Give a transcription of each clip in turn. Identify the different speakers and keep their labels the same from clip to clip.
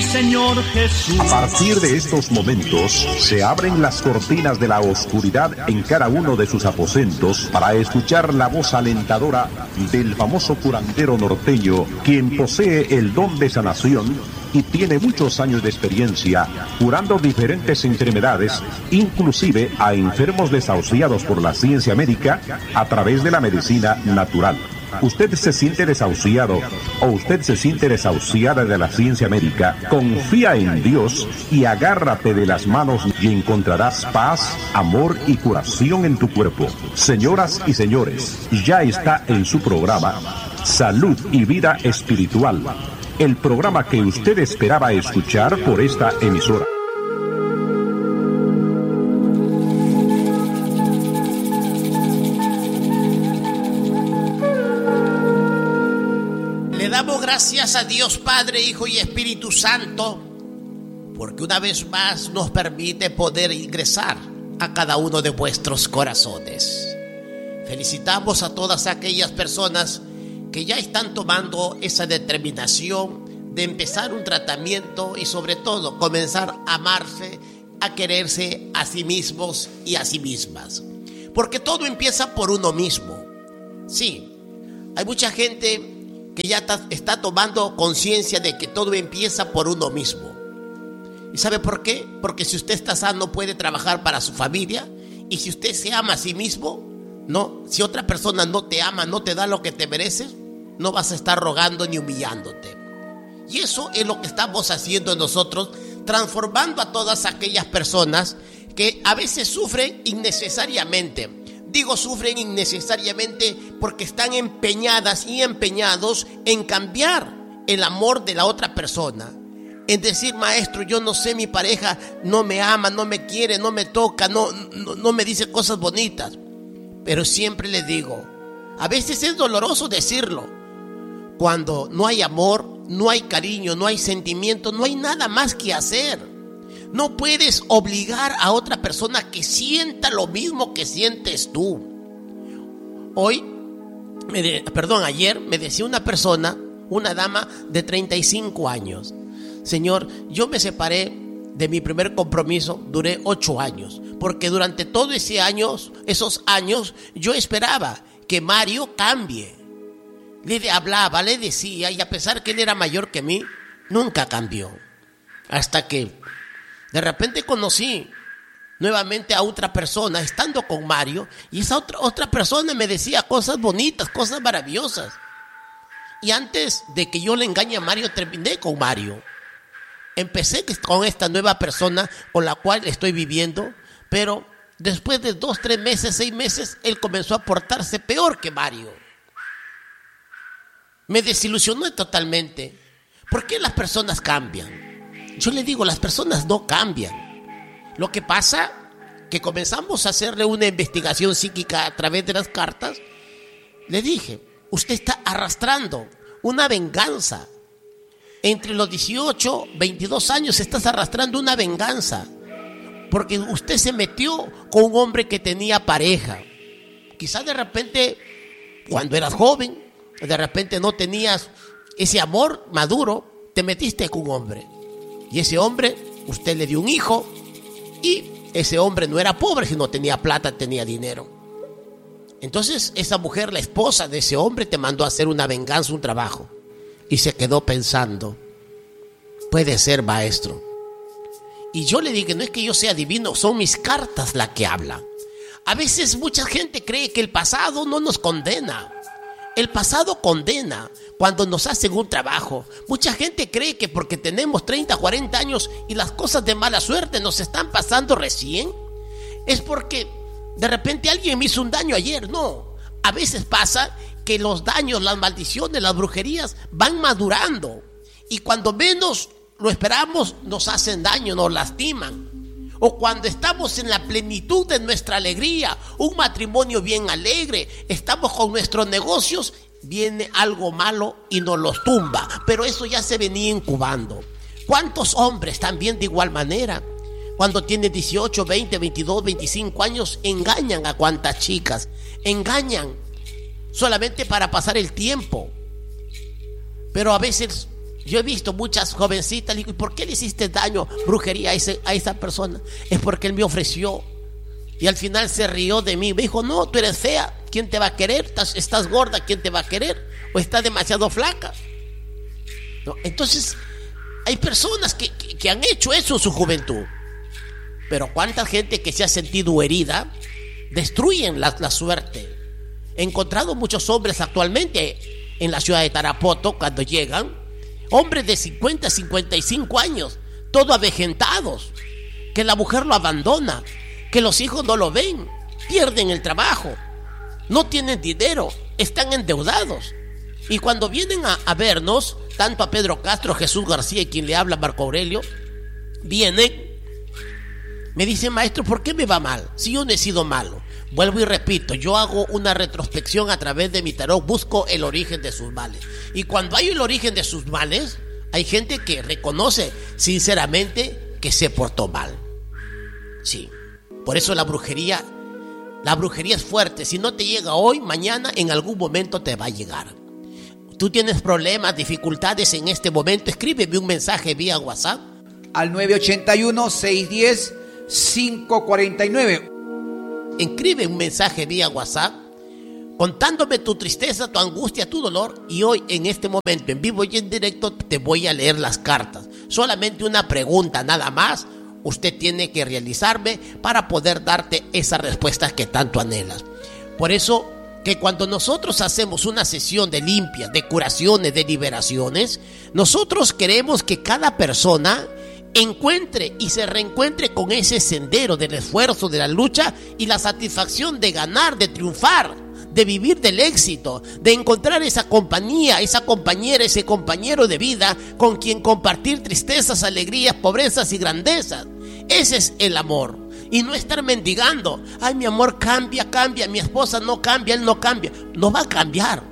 Speaker 1: Señor Jesús.
Speaker 2: A partir de estos momentos, se abren las cortinas de la oscuridad en cada uno de sus aposentos para escuchar la voz alentadora del famoso curandero norteño, quien posee el don de sanación y tiene muchos años de experiencia curando diferentes enfermedades, inclusive a enfermos desahuciados por la ciencia médica a través de la medicina natural. Usted se siente desahuciado o usted se siente desahuciada de la ciencia médica, confía en Dios y agárrate de las manos y encontrarás paz, amor y curación en tu cuerpo. Señoras y señores, ya está en su programa Salud y Vida Espiritual, el programa que usted esperaba escuchar por esta emisora.
Speaker 3: Gracias a Dios Padre, Hijo y Espíritu Santo, porque una vez más nos permite poder ingresar a cada uno de vuestros corazones. Felicitamos a todas aquellas personas que ya están tomando esa determinación de empezar un tratamiento y sobre todo comenzar a amarse, a quererse a sí mismos y a sí mismas. Porque todo empieza por uno mismo. Sí, hay mucha gente que ya está tomando conciencia de que todo empieza por uno mismo. ¿Y sabe por qué? Porque si usted está sano puede trabajar para su familia, y si usted se ama a sí mismo, no, si otra persona no te ama, no te da lo que te mereces, no vas a estar rogando ni humillándote. Y eso es lo que estamos haciendo nosotros, transformando a todas aquellas personas que a veces sufren innecesariamente. Digo sufren innecesariamente porque están empeñadas y empeñados en cambiar el amor de la otra persona. En decir, maestro, yo no sé, mi pareja no me ama, no me quiere, no me toca, no me dice cosas bonitas. Pero siempre le digo, a veces es doloroso decirlo. Cuando no hay amor, no hay cariño, no hay sentimiento, no hay nada más que hacer. No puedes obligar a otra persona que sienta lo mismo que sientes tú. Ayer me decía una persona, una dama de 35 años. Señor, yo me separé de mi primer compromiso, duré 8 años. Porque durante todos esos años, yo esperaba que Mario cambie. Le hablaba, le decía, y a pesar que él era mayor que mí, nunca cambió. Hasta que de repente conocí nuevamente a otra persona estando con Mario, y esa otra persona me decía cosas bonitas, cosas maravillosas. Y antes de que yo le engañe a Mario, terminé con Mario. Empecé con esta nueva persona con la cual estoy viviendo, pero después de 2, 3 meses, 6 meses, él comenzó a portarse peor que Mario. Me desilusionó totalmente. ¿Por qué las personas cambian? Yo le digo, las personas no cambian. Lo que pasa que comenzamos a hacerle una investigación psíquica a través de las cartas. Le dije, usted está arrastrando una venganza. Entre los 18, 22 años estás arrastrando una venganza. Porque usted se metió con un hombre que tenía pareja. Quizás de repente, cuando eras joven, de repente no tenías ese amor maduro, te metiste con un hombre. Y ese hombre, usted le dio un hijo, y ese hombre no era pobre, sino tenía plata, tenía dinero. Entonces esa mujer, la esposa de ese hombre, te mandó a hacer una venganza, un trabajo. Y se quedó pensando, puede ser, maestro. Y yo le dije, no es que yo sea divino, son mis cartas las que hablan. A veces mucha gente cree que el pasado no nos condena. El pasado condena cuando nos hacen un trabajo. Mucha gente cree que porque tenemos 30, 40 años y las cosas de mala suerte nos están pasando recién, es porque de repente alguien me hizo un daño ayer. No, a veces pasa que los daños, las maldiciones, las brujerías van madurando, y cuando menos lo esperamos nos hacen daño, nos lastiman. O cuando estamos en la plenitud de nuestra alegría, un matrimonio bien alegre, estamos con nuestros negocios, viene algo malo y nos los tumba. Pero eso ya se venía incubando. ¿Cuántos hombres también de igual manera? Cuando tienen 18, 20, 22, 25 años, engañan a cuantas chicas. Engañan solamente para pasar el tiempo. Pero a veces Yo he visto muchas jovencitas, digo, ¿y por qué le hiciste daño, brujería a esa persona? Es porque él me ofreció. Y al final se rió de mí. Me dijo, no, tú eres fea, ¿quién te va a querer? Estás gorda, ¿quién te va a querer? O estás demasiado flaca. ¿No? Entonces, hay personas que han hecho eso en su juventud. Pero cuánta gente que se ha sentido herida, destruyen la suerte. He encontrado muchos hombres actualmente en la ciudad de Tarapoto, cuando llegan, hombres de 50, 55 años, todos avejentados, que la mujer lo abandona, que los hijos no lo ven, pierden el trabajo, no tienen dinero, están endeudados. Y cuando vienen a vernos, tanto a Pedro Castro, Jesús García y quien le habla, Marco Aurelio, vienen, me dicen, maestro, ¿por qué me va mal? Si yo no he sido malo. Vuelvo y repito, yo hago una retrospección a través de mi tarot, busco el origen de sus males. Y cuando hay el origen de sus males, hay gente que reconoce sinceramente que se portó mal. Sí, por eso la brujería es fuerte. Si no te llega hoy, mañana en algún momento te va a llegar. Tú tienes problemas, dificultades en este momento, escríbeme un mensaje vía WhatsApp.
Speaker 1: Al 981-610-549.
Speaker 3: Escribe un mensaje vía WhatsApp contándome tu tristeza, tu angustia, tu dolor, y hoy en este momento en vivo y en directo te voy a leer las cartas. Solamente una pregunta nada más usted tiene que realizarme para poder darte esas respuestas que tanto anhelas. Por eso que cuando nosotros hacemos una sesión de limpias, de curaciones, de liberaciones, nosotros queremos que cada persona encuentre y se reencuentre con ese sendero del esfuerzo, de la lucha y la satisfacción de ganar, de triunfar, de vivir del éxito, de encontrar esa compañía, esa compañera, ese compañero de vida con quien compartir tristezas, alegrías, pobrezas y grandezas. Ese es el amor. Y no estar mendigando, ay, mi amor cambia, mi esposa no cambia, él no cambia. No va a cambiar,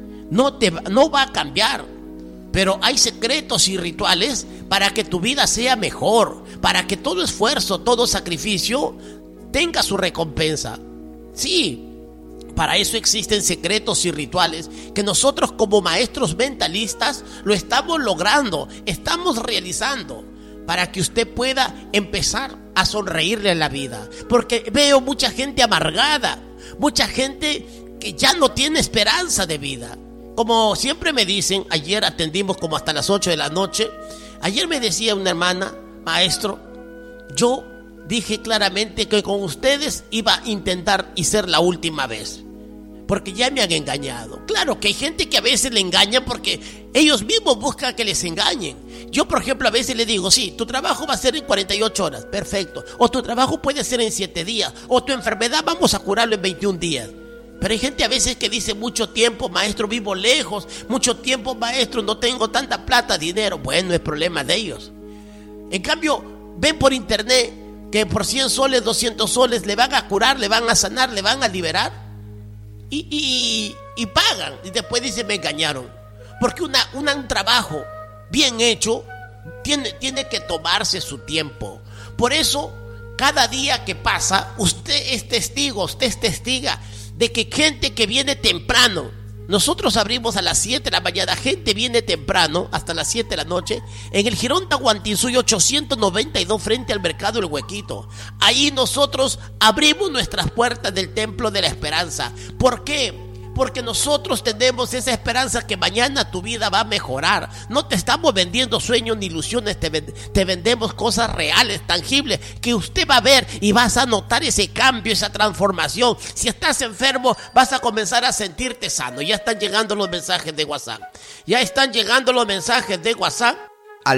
Speaker 3: no va a cambiar. Pero hay secretos y rituales para que tu vida sea mejor, para que todo esfuerzo, todo sacrificio tenga su recompensa. Sí, para eso existen secretos y rituales que nosotros como maestros mentalistas lo estamos logrando, estamos realizando, para que usted pueda empezar a sonreírle a la vida. Porque veo mucha gente amargada, mucha gente que ya no tiene esperanza de vida. Como siempre me dicen, ayer atendimos como hasta las 8 de la noche. Ayer me decía una hermana, maestro, yo dije claramente que con ustedes iba a intentar y ser la última vez, porque ya me han engañado. Claro que hay gente que a veces le engaña porque ellos mismos buscan que les engañen. Yo, por ejemplo, a veces le digo, sí, tu trabajo va a ser en 48 horas, perfecto. O tu trabajo puede ser en 7 días. O tu enfermedad vamos a curarlo en 21 días. Pero hay gente a veces que dice, mucho tiempo, maestro, vivo lejos. Mucho tiempo, maestro, no tengo tanta plata, dinero. Bueno, es problema de ellos. En cambio, ven por internet que por 100 soles, 200 soles le van a curar, le van a sanar, le van a liberar. Y pagan. Y después dicen, me engañaron. Porque un trabajo bien hecho tiene que tomarse su tiempo. Por eso, cada día que pasa, usted es testiga de que gente que viene temprano, nosotros abrimos a las 7 de la mañana, gente viene temprano hasta las 7 de la noche en el Jirón Tahuantinsuyo 892 frente al mercado El Huequito. Ahí nosotros abrimos nuestras puertas del Templo de la Esperanza. ¿Por qué? Porque nosotros tenemos esa esperanza que mañana tu vida va a mejorar. No te estamos vendiendo sueños ni ilusiones, te vendemos cosas reales, tangibles, que usted va a ver y vas a notar ese cambio, esa transformación. Si estás enfermo, vas a comenzar a sentirte sano. Ya están llegando los mensajes de WhatsApp.
Speaker 1: Al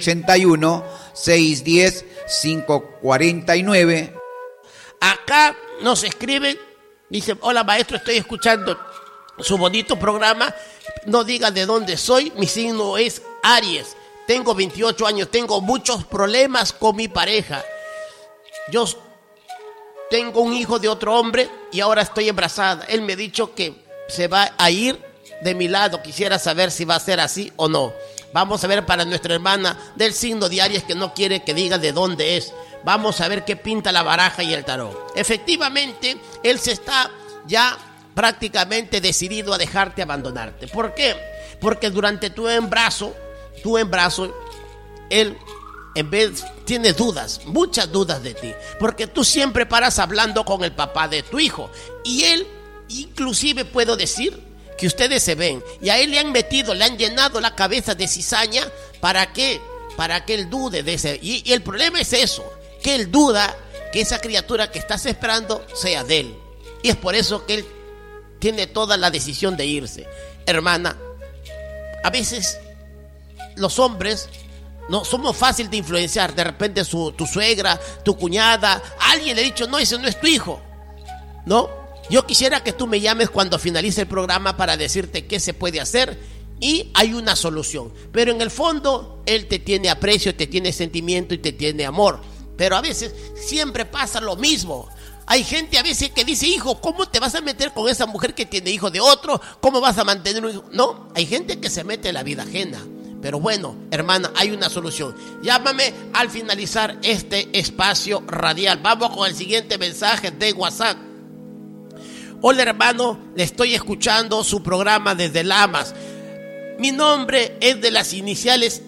Speaker 1: 981-610-549.
Speaker 3: Acá nos escriben. Dice, hola maestro, estoy escuchando su bonito programa. No diga de dónde soy. Mi signo es Aries. Tengo 28 años. Tengo muchos problemas con mi pareja. Yo tengo un hijo de otro hombre y ahora estoy embarazada. Él me ha dicho que se va a ir de mi lado. Quisiera saber si va a ser así o no. Vamos a ver para nuestra hermana del signo de Aries que no quiere que diga de dónde es. Vamos a ver qué pinta la baraja y el tarot. Efectivamente, él se está ya prácticamente decidido a dejarte abandonarte. ¿Por qué? Porque durante tu embarazo tu embarazo, él en vez tiene dudas, muchas dudas de ti, porque tú siempre paras hablando con el papá de tu hijo, y él, inclusive puedo decir que ustedes se ven, y a él le han llenado la cabeza de cizaña. ¿Para qué? Para que él dude de ese, y el problema es eso, que él duda que esa criatura que estás esperando sea de él, y es por eso que él tiene toda la decisión de irse. Hermana, a veces los hombres no somos fáciles de influenciar. De repente tu suegra, tu cuñada, alguien le ha dicho, no, ese no es tu hijo, ¿no? Yo quisiera que tú me llames cuando finalice el programa para decirte qué se puede hacer, y hay una solución. Pero en el fondo, él te tiene aprecio, te tiene sentimiento y te tiene amor. Pero a veces siempre pasa lo mismo. Hay gente a veces que dice, hijo, ¿cómo te vas a meter con esa mujer que tiene hijo de otro? ¿Cómo vas a mantener un hijo? No, hay gente que se mete en la vida ajena. Pero bueno, hermana, hay una solución. Llámame al finalizar este espacio radial. Vamos con el siguiente mensaje de WhatsApp. Hola, hermano, le estoy escuchando su programa desde Lamas. Mi nombre es de las iniciales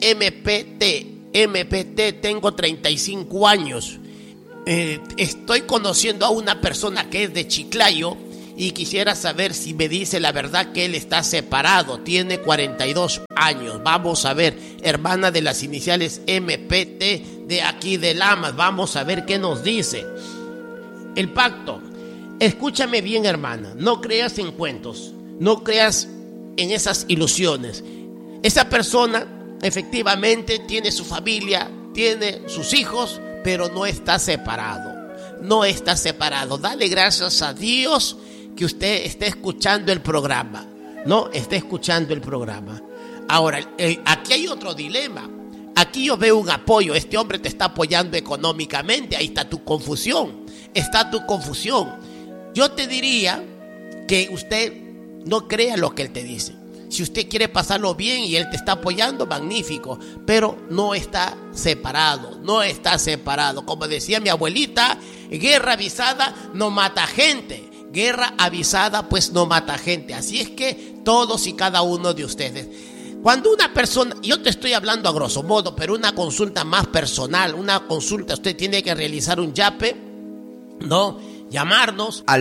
Speaker 3: MPT, tengo 35 años. Estoy conociendo a una persona que es de Chiclayo y quisiera saber si me dice la verdad que él está separado. Tiene 42 años. Vamos a ver, hermana de las iniciales MPT de aquí de Lamas, vamos a ver qué nos dice. El pacto. Escúchame bien, hermana, no creas en cuentos, no creas en esas ilusiones. Esa persona efectivamente tiene su familia, tiene sus hijos, pero no está separado. No está separado. Dale gracias a Dios que usted esté escuchando el programa. No, está escuchando el programa. Ahora, aquí hay otro dilema. Aquí yo veo un apoyo. Este hombre te está apoyando económicamente. Ahí está tu confusión. Está tu confusión. Yo te diría que usted no crea lo que él te dice. Si usted quiere pasarlo bien y él te está apoyando, magnífico, pero no está separado, no está separado. Como decía mi abuelita, guerra avisada no mata gente, guerra avisada pues no mata gente. Así es que todos y cada uno de ustedes, cuando una persona, yo te estoy hablando a grosso modo, pero una consulta más personal, una consulta, usted tiene que realizar un yape, ¿no? Llamarnos
Speaker 1: al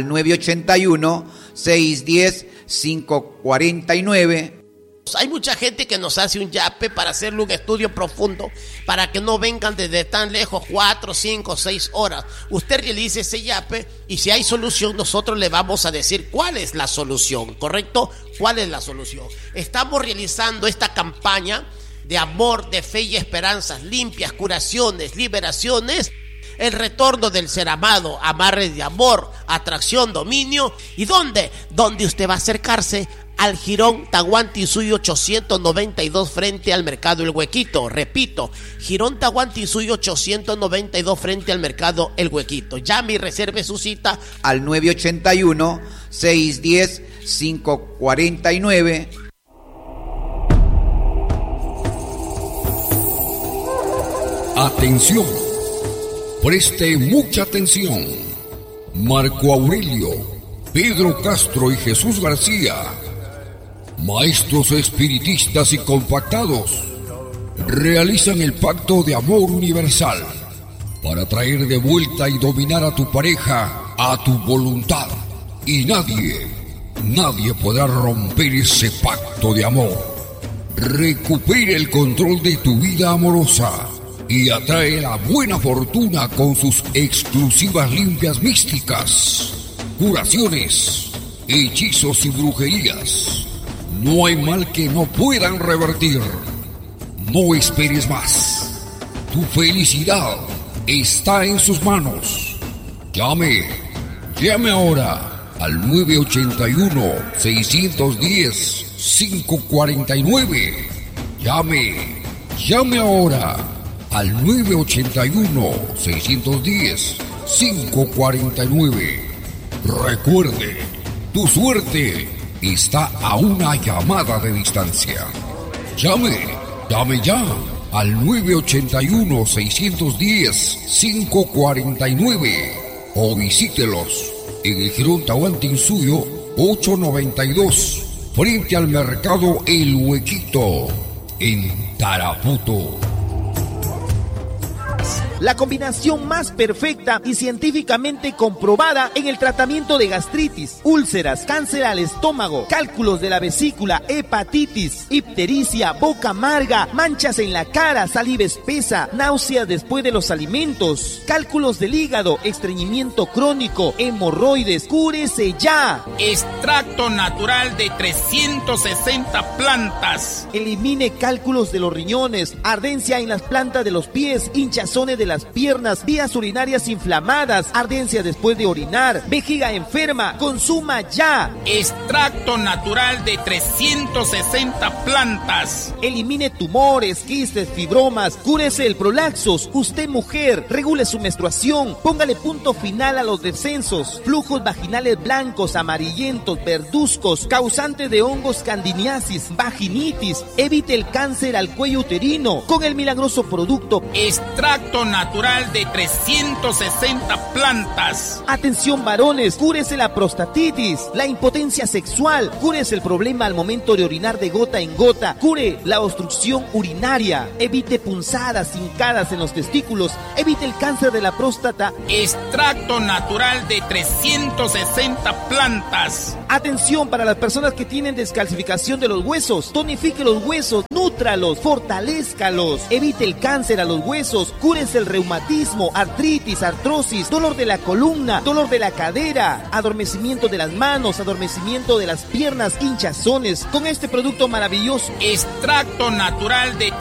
Speaker 1: 981-610-549.
Speaker 3: Hay mucha gente que nos hace un yape para hacerle un estudio profundo, para que no vengan desde tan lejos 4, 5, 6 horas. Usted realice ese yape y si hay solución, nosotros le vamos a decir cuál es la solución, ¿correcto? ¿Cuál es la solución? Estamos realizando esta campaña de amor, de fe y esperanzas, limpias, curaciones, liberaciones. El retorno del ser amado, amarres de amor, atracción, dominio. ¿Y dónde? Donde usted va a acercarse al Jirón Tahuantinsuyo 892 frente al Mercado El Huequito. Repito, Jirón Tahuantinsuyo 892 frente al Mercado El Huequito. Llame y reserve su cita
Speaker 1: al 981-610-549.
Speaker 4: Atención. Preste mucha atención. Marco Aurelio, Pedro Castro y Jesús García, maestros espiritistas y compactados, realizan el pacto de amor universal para traer de vuelta y dominar a tu pareja a tu voluntad. Y nadie podrá romper ese pacto de amor. Recupera el control de tu vida amorosa y atrae la buena fortuna con sus exclusivas limpias místicas, curaciones, hechizos y brujerías. No hay mal que no puedan revertir. No esperes más. Tu felicidad está en sus manos. Llame ahora al 981-610-549. Llame ahora al 981-610-549. Recuerde, tu suerte está a una llamada de distancia. Llame ya al 981-610-549 o visítelos en el Jirón Tahuantinsuyo 892 frente al Mercado El Huequito. en Tarapoto.
Speaker 5: La combinación más perfecta y científicamente comprobada en el tratamiento de gastritis, úlceras, cáncer al estómago, cálculos de la vesícula, hepatitis, ictericia, boca amarga, manchas en la cara, saliva espesa, náuseas después de los alimentos, cálculos del hígado, estreñimiento crónico, hemorroides. ¡Cúrese ya!
Speaker 6: Extracto natural de 360 plantas.
Speaker 5: Elimine cálculos de los riñones, ardencia en las plantas de los pies, hinchazones de las piernas, vías urinarias inflamadas, ardencia después de orinar, vejiga enferma. ¡Consuma ya!
Speaker 6: Extracto natural de 360 plantas.
Speaker 5: Elimine tumores, quistes, fibromas, cúrese el prolaxos. Usted, mujer, regule su menstruación, póngale punto final a los descensos, flujos vaginales blancos, amarillentos, verduzcos, causantes de hongos, candiniasis, vaginitis. Evite el cáncer al cuello uterino con el milagroso producto
Speaker 6: Extracto natural de 360 plantas.
Speaker 5: Atención varones, cúrese la prostatitis, la impotencia sexual, cúrese el problema al momento de orinar de gota en gota, cure la obstrucción urinaria, evite punzadas, hincadas en los testículos, evite el cáncer de la próstata.
Speaker 6: Extracto natural de 360 plantas.
Speaker 5: Atención para las personas que tienen descalcificación de los huesos, tonifique los huesos, nútralos, fortalézcalos, evite el cáncer a los huesos, cúrese el reumatismo, artritis, artrosis, dolor de la columna, dolor de la cadera, adormecimiento de las manos, adormecimiento de las piernas, hinchazones, con este producto maravilloso.
Speaker 6: Extracto natural de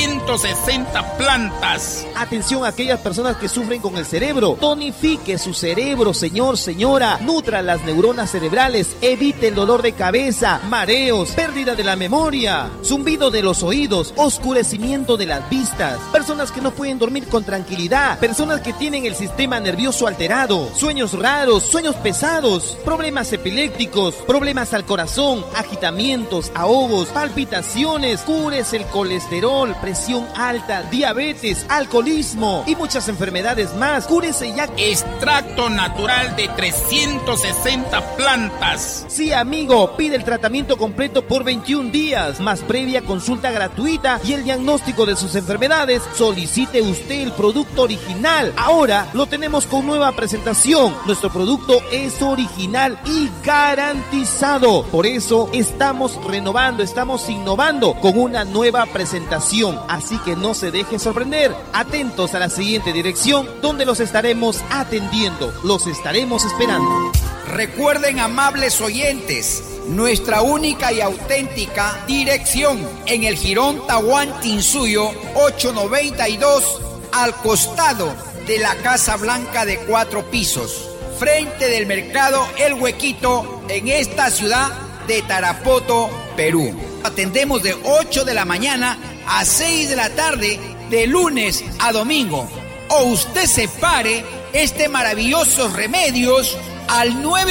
Speaker 6: 360 plantas.
Speaker 5: Atención a aquellas personas que sufren con el cerebro, tonifique su cerebro, señor, señora, nutra las neuronas cerebrales, evite el dolor de cabeza, mareos, pérdida de la memoria, zumbido de los oídos, oscurecimiento de las vistas, personas que no pueden dormir con tranquilidad, personas que tienen el sistema nervioso alterado, sueños raros, sueños pesados, problemas epilépticos, problemas al corazón, agitamientos, ahogos, palpitaciones, cúrese el colesterol, presión alta, diabetes, alcoholismo y muchas enfermedades más. Cúrese ya.
Speaker 6: Extracto natural de 360 plantas.
Speaker 5: Sí, amigo, pide el tratamiento completo por 21 días, más previa consulta gratuita y el diagnóstico de sus enfermedades. Solicite usted el producto original. Ahora lo tenemos con nueva presentación. Nuestro producto es original y garantizado. Por eso estamos renovando, estamos innovando con una nueva presentación. Así que no se deje sorprender. Atentos a la siguiente dirección donde los estaremos atendiendo. Los estaremos esperando.
Speaker 1: Recuerden, amables oyentes, nuestra única y auténtica dirección en el Jirón Tahuantinsuyo 892, al costado de la Casa Blanca de 4 pisos, frente del mercado El Huequito, en esta ciudad de Tarapoto, Perú. Atendemos de 8 de la mañana a 6 de la tarde, de lunes a domingo. O usted separe este maravillosos remedios al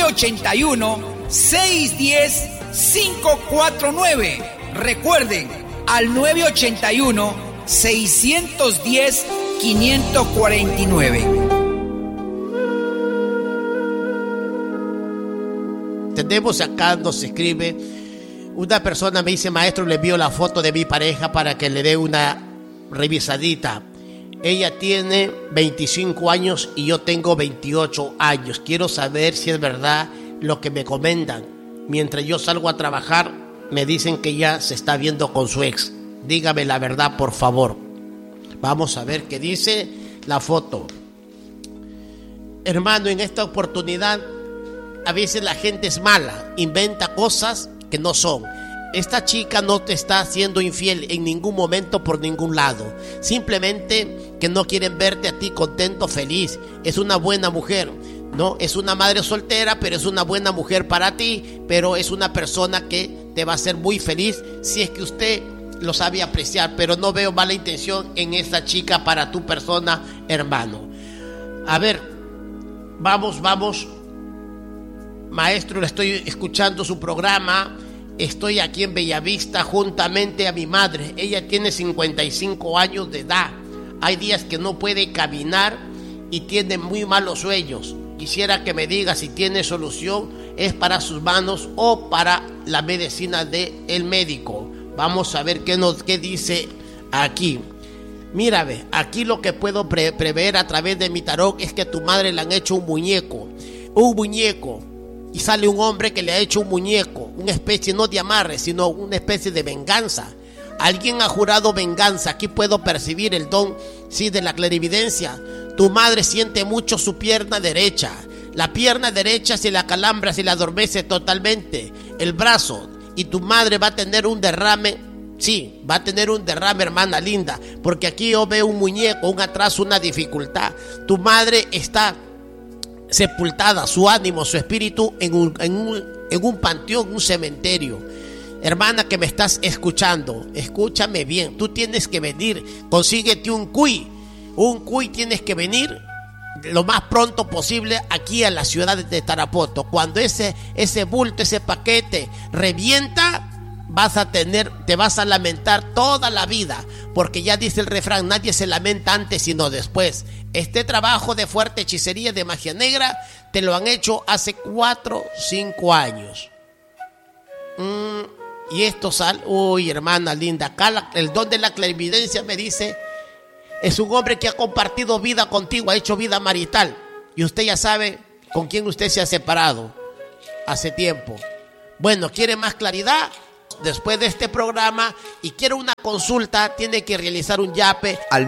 Speaker 1: 981-610-549. Recuerden, al 981-610-549.
Speaker 3: Tenemos acá, nos escribe una persona, me dice: maestro, le envío la foto de mi pareja para que le dé una revisadita. Ella tiene 25 años y yo tengo 28 años. Quiero saber si es verdad lo que me comentan. Mientras yo salgo a trabajar, me dicen que ya se está viendo con su ex. Dígame la verdad, por favor. Vamos a ver qué dice la foto. Hermano, en esta oportunidad, a veces la gente es mala, inventa cosas que no son. Esta chica no te está haciendo infiel en ningún momento por ningún lado. Simplemente que no quieren verte a ti contento, feliz. Es una buena mujer, ¿no? Es una madre soltera, pero es una buena mujer para ti. Pero es una persona que te va a hacer muy feliz si es que usted lo sabe apreciar. Pero no veo mala intención en esta chica para tu persona, hermano. A ver, vamos. Maestro, le estoy escuchando su programa. Estoy aquí en Bellavista juntamente a mi madre. Ella tiene 55 años de edad. Hay días que no puede caminar y tiene muy malos sueños. Quisiera que me diga si tiene solución, es para sus manos o para la medicina del médico. Vamos a ver qué dice aquí. Mira, ve, aquí lo que puedo prever a través de mi tarot es que a tu madre le han hecho un muñeco, y sale un hombre que le ha hecho un muñeco, una especie no de amarre, sino una especie de venganza. Alguien ha jurado venganza. Aquí puedo percibir el don, sí, de la clarividencia. Tu madre siente mucho su pierna derecha. La pierna derecha se la calambra, se la adormece totalmente. El brazo. Y tu madre va a tener un derrame. Sí, va a tener un derrame, hermana linda. Porque aquí yo veo un muñeco, un atraso, una dificultad. Tu madre está sepultada, su ánimo, su espíritu en un panteón, un cementerio. Hermana que me estás escuchando, escúchame bien. Tú tienes que venir, consíguete un cuy tienes que venir lo más pronto posible aquí a la ciudad de Tarapoto. Cuando ese bulto, ese paquete revienta, te vas a lamentar toda la vida, porque ya dice el refrán, nadie se lamenta antes sino después. Este trabajo de fuerte hechicería, de magia negra, te lo han hecho hace 4 o 5 años. Y esto sale, uy, hermana linda, acá el don de la clarividencia me dice, es un hombre que ha compartido vida contigo, ha hecho vida marital, y usted ya sabe con quién usted se ha separado hace tiempo. Bueno, ¿quiere más claridad? Después de este programa y quiere una consulta, tiene que realizar un yape
Speaker 1: al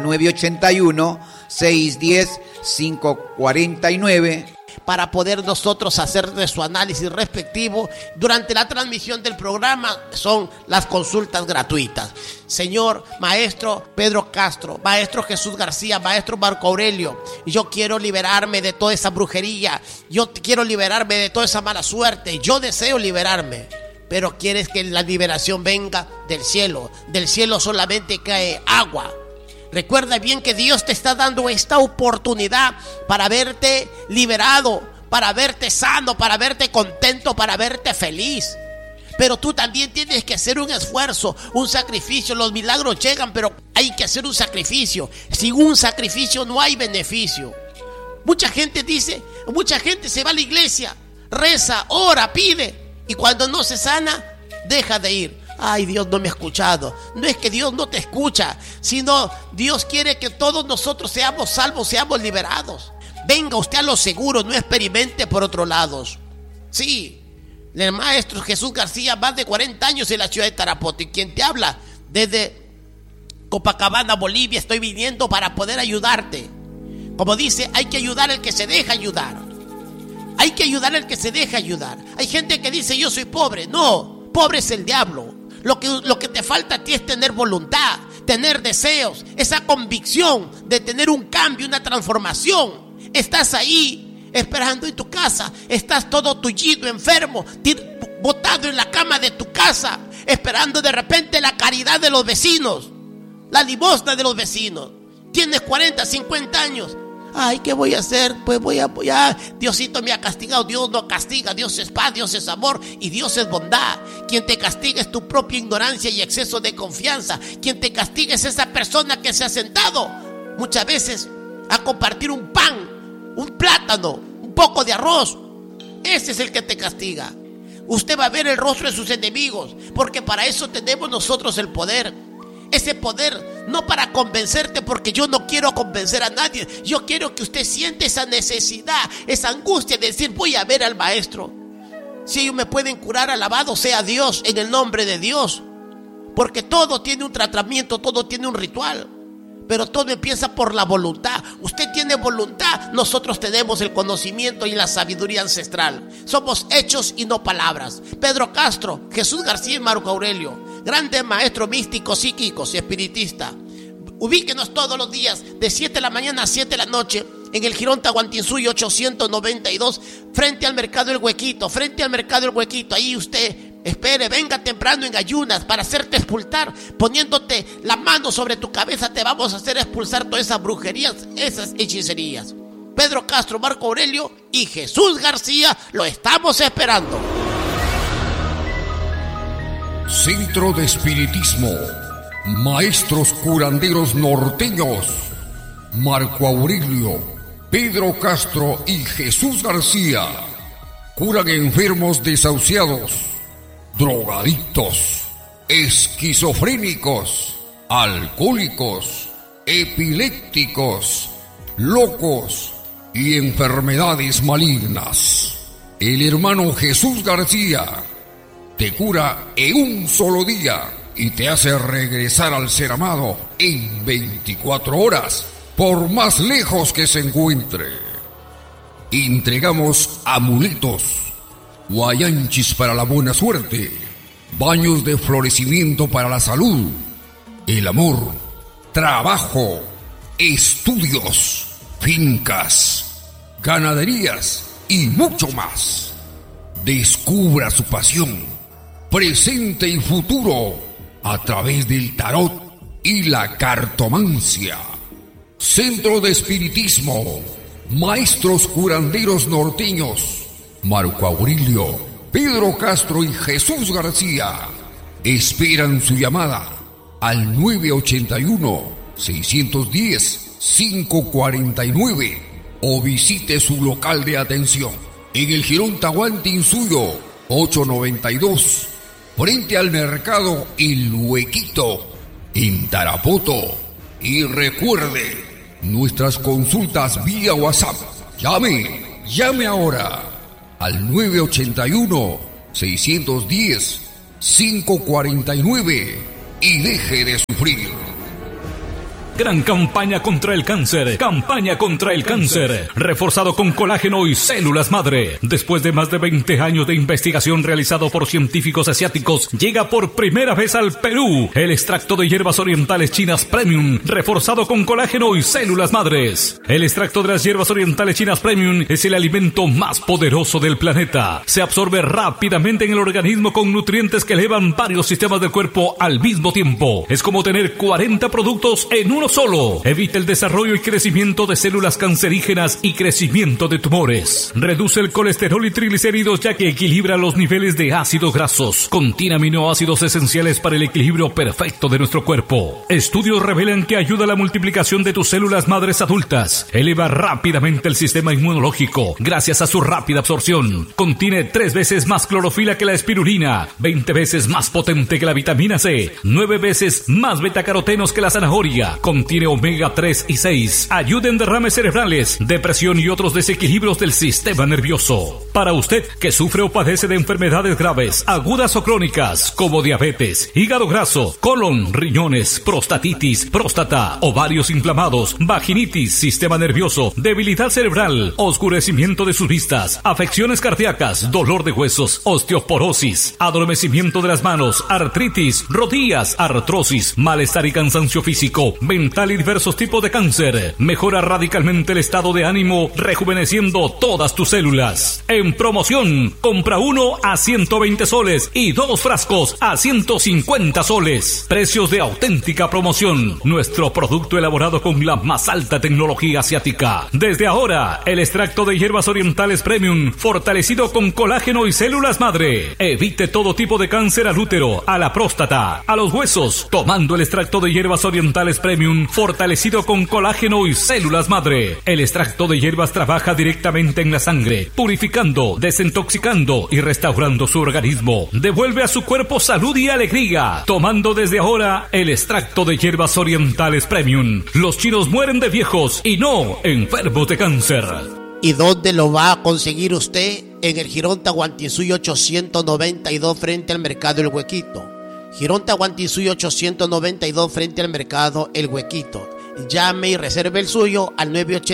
Speaker 1: 981-610-549
Speaker 3: para poder nosotros hacer de su análisis respectivo. Durante la transmisión del programa son las consultas gratuitas. Señor Maestro Pedro Castro, Maestro Jesús García, Maestro Marco Aurelio, yo quiero liberarme de toda esa brujería, yo quiero liberarme de toda esa mala suerte, yo deseo liberarme. Pero quieres que la liberación venga del cielo. Del cielo solamente cae agua. Recuerda bien que Dios te está dando esta oportunidad para verte liberado, para verte sano, para verte contento, para verte feliz. Pero tú también tienes que hacer un esfuerzo, un sacrificio. Los milagros llegan, pero hay que hacer un sacrificio. Sin un sacrificio no hay beneficio. Mucha gente se va a la iglesia, reza, ora, pide, y cuando no se sana, deja de ir. Ay, Dios no me ha escuchado. No es que Dios no te escucha, sino Dios quiere que todos nosotros seamos salvos, seamos liberados. Venga usted a lo seguro, no experimente por otros lados. Sí, el Maestro Jesús García, más de 40 años en la ciudad de Tarapoto. Y quien te habla desde Copacabana, Bolivia, estoy viniendo para poder ayudarte. Como dice, hay que ayudar al que se deja ayudar. Hay que ayudar al que se deja ayudar. Hay gente que dice, yo soy pobre. No, pobre es el diablo. Lo que te falta a ti es tener voluntad, tener deseos, esa convicción de tener un cambio, una transformación. Estás ahí esperando en tu casa, estás todo tullido, enfermo, botado en la cama de tu casa, esperando de repente la caridad de los vecinos, la limosna de los vecinos. Tienes 40, 50 años. Ay, ¿qué voy a hacer? Pues voy a Diosito me ha castigado. Dios no castiga, Dios es paz, Dios es amor y Dios es bondad. Quien te castiga es tu propia ignorancia y exceso de confianza. Quien te castiga es esa persona que se ha sentado muchas veces a compartir un pan, un plátano, un poco de arroz. Ese es el que te castiga. Usted va a ver el rostro de sus enemigos, porque para eso tenemos nosotros el poder. Ese poder no para convencerte, porque yo no quiero convencer a nadie. Yo quiero que usted siente esa necesidad, esa angustia de decir, voy a ver al Maestro. Si ellos me pueden curar, alabado sea Dios, en el nombre de Dios. Porque todo tiene un tratamiento, todo tiene un ritual. Pero todo empieza por la voluntad. Usted tiene voluntad, nosotros tenemos el conocimiento y la sabiduría ancestral. Somos hechos y no palabras. Pedro Castro, Jesús García y Marco Aurelio, grandes maestros místicos, psíquicos y espiritistas. Ubíquenos todos los días de 7 de la mañana a 7 de la noche en el Jirón Tahuantinsuyo 892, frente al Mercado El Huequito, Ahí usted espere, venga temprano en ayunas para hacerte expulsar, poniéndote la mano sobre tu cabeza. Te vamos a hacer expulsar todas esas brujerías, esas hechicerías. Pedro Castro, Marco Aurelio y Jesús García, lo estamos esperando.
Speaker 4: Centro de Espiritismo, Maestros Curanderos Norteños, Marco Aurelio, Pedro Castro y Jesús García. Curan enfermos desahuciados, drogadictos, esquizofrénicos, alcohólicos, epilépticos, locos y enfermedades malignas. El hermano Jesús García te cura en un solo día y te hace regresar al ser amado en 24 horas, por más lejos que se encuentre. Entregamos amuletos, guayanchis para la buena suerte, baños de florecimiento para la salud, el amor, trabajo, estudios, fincas, ganaderías y mucho más. Descubra su pasión, presente y futuro, a través del tarot y la cartomancia. Centro de Espiritismo, maestros curanderos norteños, Marco Aurelio, Pedro Castro y Jesús García esperan su llamada al 981-610-549 o visite su local de atención en el Jirón Tahuantinsuyo 892, frente al mercado El Huequito, en Tarapoto. Y recuerde, nuestras consultas vía WhatsApp. Llame ahora al 981-610-549 y deje de sufrir.
Speaker 7: Gran campaña contra el cáncer. Campaña contra el cáncer. Reforzado con colágeno y células madre. Después de más de 20 años de investigación realizado por científicos asiáticos, llega por primera vez al Perú el extracto de hierbas orientales chinas Premium, reforzado con colágeno y células madres. El extracto de las hierbas orientales chinas Premium es el alimento más poderoso del planeta. Se absorbe rápidamente en el organismo con nutrientes que elevan varios sistemas del cuerpo al mismo tiempo. Es como tener 40 productos en uno solo. Evita el desarrollo y crecimiento de células cancerígenas y crecimiento de tumores. Reduce el colesterol y triglicéridos, ya que equilibra los niveles de ácidos grasos. Contiene aminoácidos esenciales para el equilibrio perfecto de nuestro cuerpo. Estudios revelan que ayuda a la multiplicación de tus células madres adultas. Eleva rápidamente el sistema inmunológico gracias a su rápida absorción. Contiene 3 veces más clorofila que la espirulina, 20 veces más potente que la vitamina C, 9 veces más betacarotenos que la zanahoria. Contiene omega 3 y 6. Ayuda en derrames cerebrales, depresión y otros desequilibrios del sistema nervioso. Para usted que sufre o padece de enfermedades graves, agudas o crónicas, como diabetes, hígado graso, colon, riñones, prostatitis, próstata, ovarios inflamados, vaginitis, sistema nervioso, debilidad cerebral, oscurecimiento de sus vistas, afecciones cardíacas, dolor de huesos, osteoporosis, adormecimiento de las manos, artritis, rodillas, artrosis, malestar y cansancio físico, mental y diversos tipos de cáncer. Mejora radicalmente el estado de ánimo, rejuveneciendo todas tus células. En promoción, compra 1 a 120 soles y 2 frascos a 150 soles. Precios de auténtica promoción. Nuestro producto elaborado con la más alta tecnología asiática. Desde ahora, el extracto de hierbas orientales Premium, fortalecido con colágeno y células madre. Evite todo tipo de cáncer al útero, a la próstata, a los huesos, tomando el extracto de hierbas orientales Premium, fortalecido con colágeno y células madre. El extracto de hierbas trabaja directamente en la sangre, purificando, desintoxicando y restaurando su organismo. Devuelve a su cuerpo salud y alegría, tomando desde ahora el extracto de hierbas orientales Premium. Los chinos mueren de viejos y no enfermos de cáncer.
Speaker 3: ¿Y dónde lo va a conseguir usted? En el Jirón Tahuantinsuyo 892, frente al mercado El Huequito. Jirón Tahuantinsuyo 892, frente al mercado El Huequito. Llame y reserve el suyo al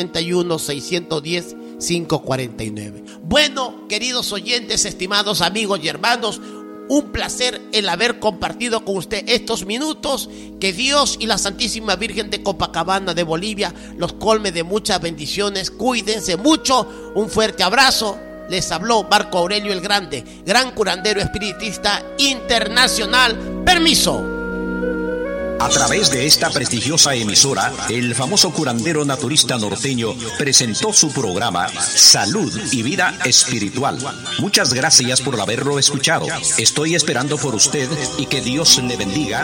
Speaker 3: 981-610-549. Bueno, queridos oyentes, estimados amigos y hermanos, un placer el haber compartido con usted estos minutos. Que Dios y la Santísima Virgen de Copacabana de Bolivia los colme de muchas bendiciones. Cuídense mucho. Un fuerte abrazo. Les habló Marco Aurelio el Grande, gran curandero espiritista internacional. Permiso.
Speaker 2: A través de esta prestigiosa emisora, el famoso curandero naturista norteño presentó su programa Salud y Vida Espiritual. Muchas gracias por haberlo escuchado. Estoy esperando por usted y que Dios le bendiga.